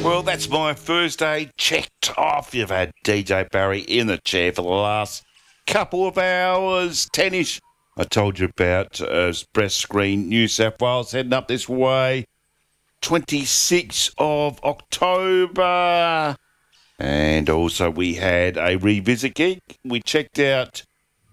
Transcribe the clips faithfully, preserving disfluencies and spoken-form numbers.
Well, that's my first day checked off. You've had D J Barry in the chair for the last couple of hours, ten-ish. I told you about uh, Breast Screen New South Wales heading up this way. twenty-sixth of October. And also we had a revisit gig. We checked out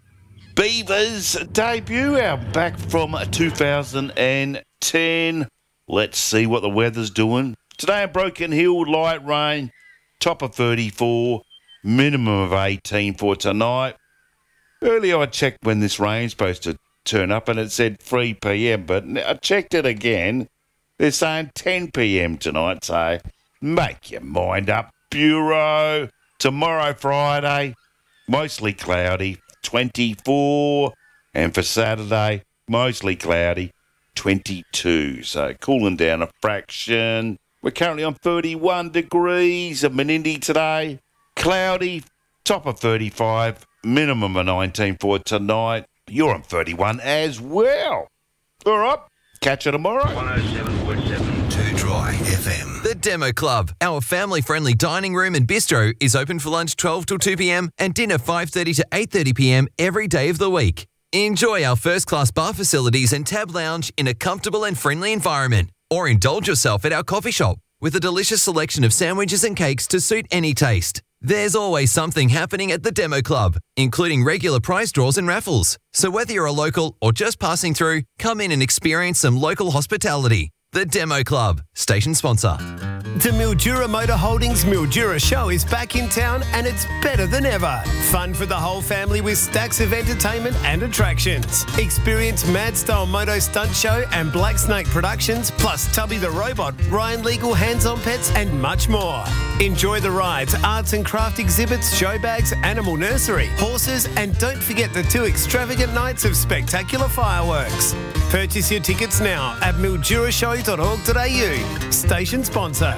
Beaver's debut album back from two thousand ten. Let's see what the weather's doing. Today in Broken Hill, light rain, top of thirty-four, minimum of eighteen for tonight. Earlier I checked when this rain's supposed to turn up and it said three p.m, but I checked it again. They're saying ten p.m. tonight, so make your mind up, Bureau. Tomorrow, Friday, mostly cloudy, twenty-four. And for Saturday, mostly cloudy, twenty-two. So cooling down a fraction. We're currently on thirty-one degrees at Menindee today. Cloudy, top of thirty-five, minimum of nineteen for tonight. You're on thirty-one as well. All right, catch you tomorrow. one oh seven point seven Too Dry F M. The Demo Club, our family-friendly dining room and bistro, is open for lunch twelve till two p.m. and dinner five thirty to eight thirty p.m. every day of the week. Enjoy our first-class bar facilities and tab lounge in a comfortable and friendly environment. Or indulge yourself at our coffee shop with a delicious selection of sandwiches and cakes to suit any taste. There's always something happening at the Demo Club, including regular prize draws and raffles. So whether you're a local or just passing through, come in and experience some local hospitality. The Demo Club, station sponsor. The Mildura Motor Holdings Mildura Show is back in town and it's better than ever. Fun for the whole family with stacks of entertainment and attractions. Experience Mad Style Moto Stunt Show and Black Snake Productions, plus Tubby the Robot, Ryan Legal Hands-On Pets and much more. Enjoy the rides, arts and craft exhibits, show bags, animal nursery, horses, and don't forget the two extravagant nights of spectacular fireworks. Purchase your tickets now at mildura show dot org dot a u. Station sponsor.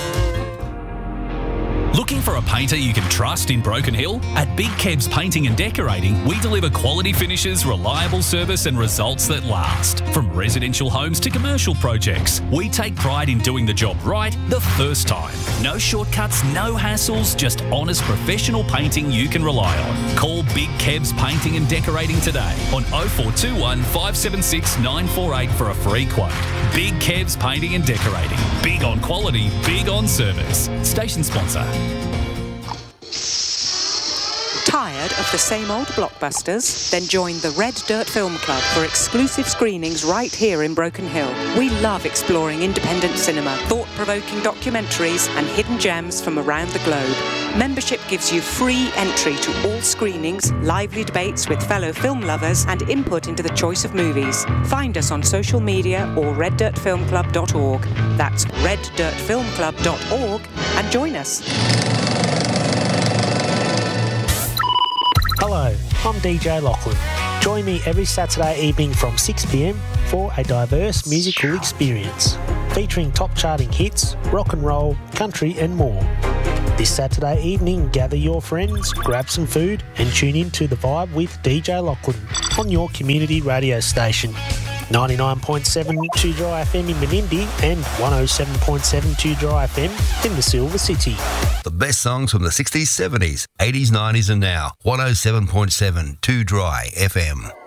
Looking for a painter you can trust in Broken Hill? At Big Kebs Painting and Decorating, we deliver quality finishes, reliable service and results that last. From residential homes to commercial projects, we take pride in doing the job right the first time. No shortcuts, no hassles, just honest professional painting you can rely on. Call Big Kebs Painting and Decorating today on oh four two one, five seven six, nine four eight for a free quote. Big Kebs Painting and Decorating. Big on quality, big on service. Station sponsor. Tired of the same old blockbusters? Then join the Red Dirt Film Club for exclusive screenings right here in Broken Hill. We love exploring independent cinema, thought-provoking documentaries and hidden gems from around the globe. Membership gives you free entry to all screenings, lively debates with fellow film lovers and input into the choice of movies. Find us on social media or red dirt film club dot org. That's red dirt film club dot org and join us. Hello, I'm D J Lachlan. Join me every Saturday evening from six p.m. for a diverse musical experience featuring top charting hits, rock and roll, country and more. This Saturday evening, gather your friends, grab some food and tune in to The Vibe with D J Lachlan on your community radio station. ninety-nine point seven Too Dry F M in Menindee and one oh seven point seven Too Dry F M in the Silver City. The best songs from the sixties, seventies, eighties, nineties and now. one oh seven point seven Too Dry F M.